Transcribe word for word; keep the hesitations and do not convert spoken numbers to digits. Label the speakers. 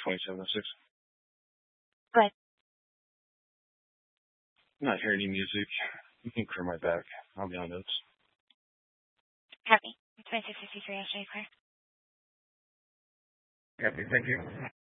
Speaker 1: twenty-seven oh six.
Speaker 2: Good.
Speaker 1: I'm not hearing any music. You can clear my back. I'll be on notes.
Speaker 2: Copy. twenty-six fifty-three, I'll show you clear.
Speaker 1: Copy. Thank you.